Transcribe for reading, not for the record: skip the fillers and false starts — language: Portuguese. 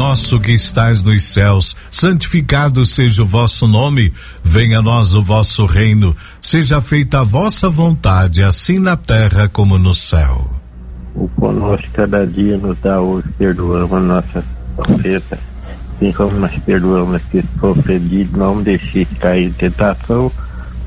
nosso que estais nos céus, santificado seja o vosso nome, venha a nós o vosso reino, seja feita a vossa vontade, assim na terra como no céu. O pão nosso cada dia nos dá hoje, perdoamos nossas ofensas, assim como nós perdoamos que sofrem, não deixe cair em tentação,